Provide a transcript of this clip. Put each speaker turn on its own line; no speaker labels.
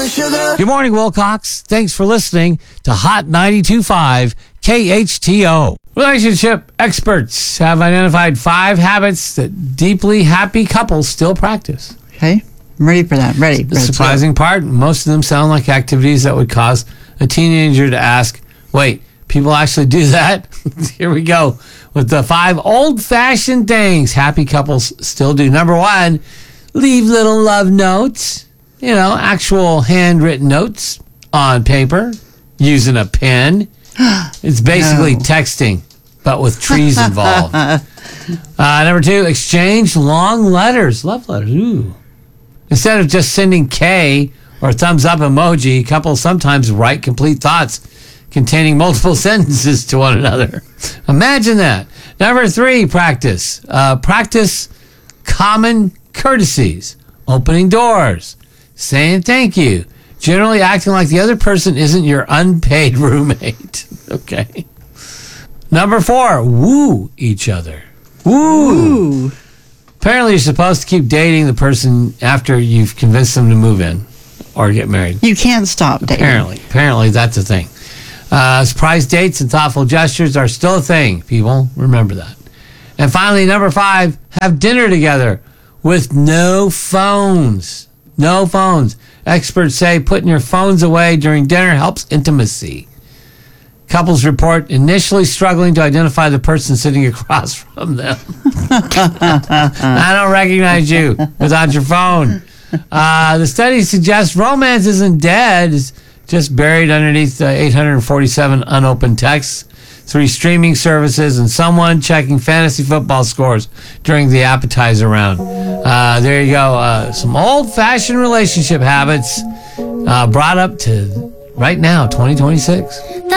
sugar.
Good morning, Wilcox. Thanks for listening to Hot 92.5 KHTO. Relationship experts have identified 5 habits that deeply happy couples still practice.
Okay, I'm ready for that. Ready.
The surprising part, most of them sound like activities that would cause a teenager to ask, wait, people actually do that? Here we go with the 5 old-fashioned things happy couples still do. Number 1, leave little love notes. You know, actual handwritten notes on paper using a pen. It's basically texting, but with trees involved. Number 2, exchange long letters. Love letters. Ooh. Instead of just sending K or thumbs up emoji, couples sometimes write complete thoughts containing multiple sentences to one another. Imagine that. Number 3, practice. Practice common courtesies. Opening doors. Saying thank you. Generally acting like the other person isn't your unpaid roommate. Okay. Number 4, woo each other. Woo. Apparently, you're supposed to keep dating the person after you've convinced them to move in or get married.
You can't stop dating.
Apparently, that's a thing. Surprise dates and thoughtful gestures are still a thing, people. Remember that. And finally, number 5, have dinner together with no phones. No phones. Experts say putting your phones away during dinner helps intimacy. Couples report initially struggling to identify the person sitting across from them. I don't recognize you without your phone. The study suggests romance isn't dead. It's just buried underneath the 847 unopened texts, 3 streaming services, and someone checking fantasy football scores during the appetizer round. There you go. Some old-fashioned relationship habits brought up to right now, 2026.